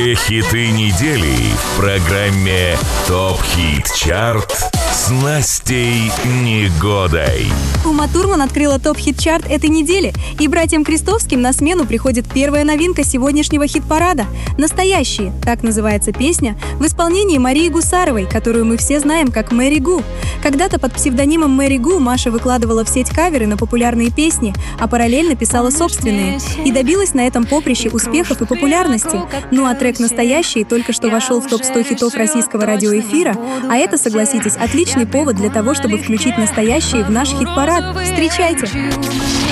Лучшие хиты недели в программе ТОП Хит Чарт с Настей Негодой. Ума Турман открыла топ-хит-чарт этой недели, и братьям Крестовским на смену приходит первая новинка сегодняшнего хит-парада «Настоящие». Так называется песня в исполнении Марии Гусаровой, которую мы все знаем как Мэри Гу. Когда-то под псевдонимом Мэри Гу Маша выкладывала в сеть каверы на популярные песни, а параллельно писала собственные, и добилась на этом поприще успехов и популярности. Ну а трек «Настоящие» только что вошел в топ-100 хитов российского радиоэфира, а это, согласитесь, отличный повод для того, чтобы включить «Настоящие» в наш хит-парад. Встречайте!